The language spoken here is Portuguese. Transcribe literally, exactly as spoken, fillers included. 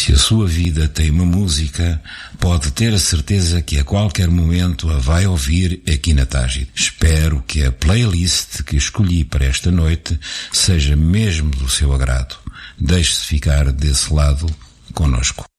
Se a sua vida tem uma música, pode ter a certeza que a qualquer momento a vai ouvir aqui na Tágide. Espero que a playlist que escolhi para esta noite seja mesmo do seu agrado. Deixe-se ficar desse lado conosco.